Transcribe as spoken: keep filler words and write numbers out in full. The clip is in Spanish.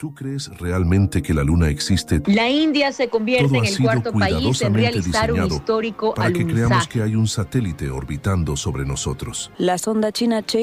¿Tú crees realmente que la Luna existe? La India se convierte Todo en ha el sido cuarto país en cuidadosamente realizar un diseñado histórico para que creamos alunizaje. que hay un satélite orbitando sobre nosotros. La sonda china Che